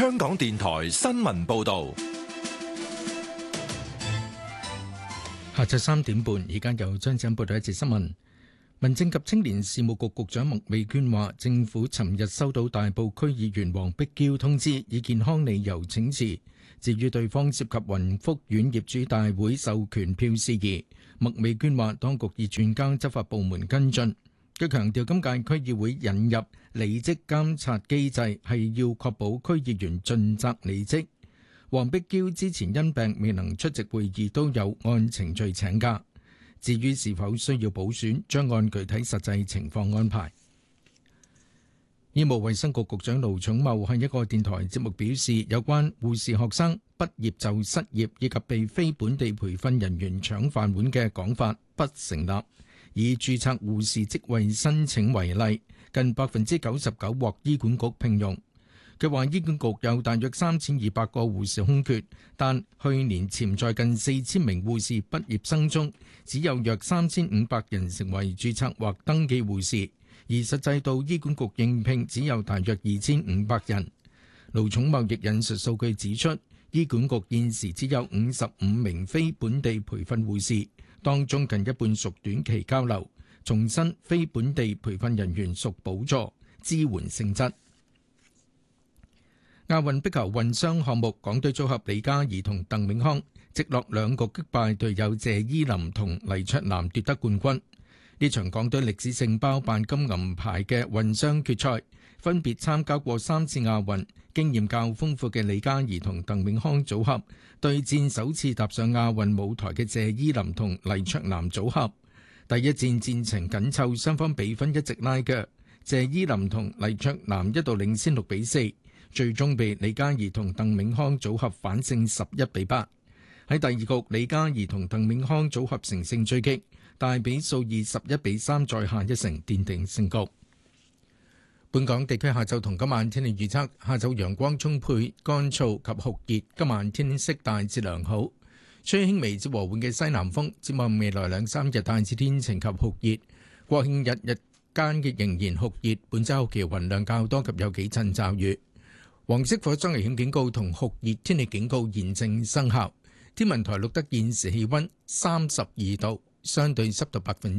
香港電台新聞報道。 下晝3點半，而家由張展報道一節新聞。民政及青年事務局局長麥美娟話，政府尋日收到大埔區議員黃碧嬌通知，以健康理由請辭。至於對方涉及雲福苑業主大會授權票事宜，麥美娟話，當局已轉交執法部門跟進。佢強調，今屆區議會引入履職監察機制，係要確保區議員盡責履職。黃碧嬌之前因病未能出席會議，都有按程序請假。至於是否需要補選，將按具體實際情況安排。醫務衛生局局長盧寵茂喺一個電台節目表示，有關護士學生畢業就失業以及被非本地培訓人員搶飯碗嘅講法不成立。以註冊護士職位申請為例，近99%獲醫管局聘用。佢話醫管局有大約3200個護士空缺，但去年潛在近4000名護士畢業生中，只有約3500人成為註冊或登記護士，而實際到醫管局應聘只有大約2500人。盧寵茂亦引述數據指出，醫管局現時只有55名非本地培訓護士，當中近一半屬短期交流，重申非本地培訓人員屬補助支援性質。亞運壁球混雙項目，港隊組合李嘉怡同鄧永康直落兩局擊敗隊友謝依霖同黎卓男奪得冠軍。呢場港隊歷史性包辦金銀牌嘅混雙決賽，分別參加過3次亞運，經驗較豐富嘅李嘉怡同鄧永康組合對戰首次踏上亞運舞台嘅謝依霖同黎卓男組合。第一戰戰情緊湊，雙方比分一直拉鋸，謝依霖同黎卓男一度領先6-4。最終被李嘉怡同鄧永康組合反勝11-8。喺第二局，李嘉怡同鄧永康組合乘勝追擊，大比數以11-3再下一城奠定勝局。本港地區下晝同今晚天氣預測：下晝陽光充沛、乾燥及酷熱，今晚天色大致良好，吹輕微至和緩嘅西南風。展望未來2-3日大致天晴及酷熱，國慶日日間亦仍然酷熱。本週後期雲量較多及有幾陣驟雨。黃色火災危險警告同酷熱天氣警告現正生效。天文台錄得現時氣溫32度，相對濕度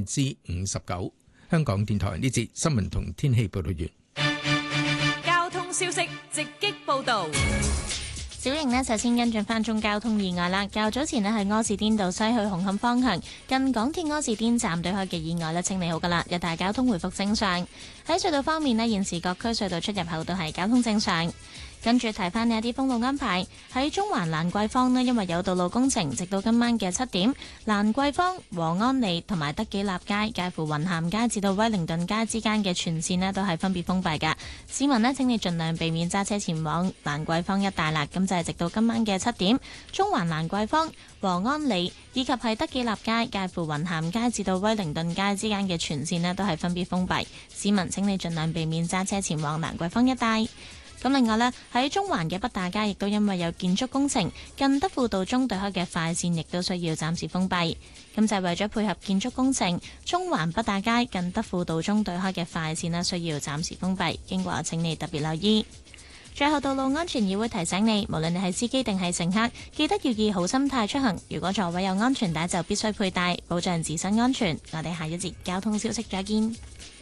59%。香港電台呢節新聞同天氣報道完。 交通消息直擊報道。 小瑩呢，首先跟進翻宗交通意外啦。較早前呢，係柯士甸道西去紅磡方向，近港鐵柯士甸站對開嘅意外呢，清理好噶啦，日大交通回復正常。喺隧道方面呢，現時各區隧道出入口都係交通正常。跟住提翻呢一啲封路安排，喺中環蘭桂坊呢，因為有道路工程，直到今晚嘅7點，蘭桂坊、和安利同埋德己立街介乎雲咸街至到威靈頓街之間嘅全線呢，都係分別封閉㗎。市民呢，請你盡量避免揸車前往蘭桂坊一帶啦。咁就係直到今晚嘅7點，中環蘭桂坊、和安利以及係德己立街介乎雲咸街至到威靈頓街之間嘅全線呢，都係分別封閉。市民請你盡量避免揸車前往蘭桂坊一帶。咁另外呢，喺中環嘅北大街亦都因為有建築工程，近德輔道中對開嘅快線亦都需要暫時封閉。咁就係為咗配合建築工程，中環北大街近德輔道中對開嘅快線呢，需要暫時封閉，經過請你特別留意。最後，道路安全議會提醒你，無論你係司機定係乘客，記得要以好心態出行。如果座位有安全帶，就必須佩戴，保障自身安全。我哋下一節交通消息再見。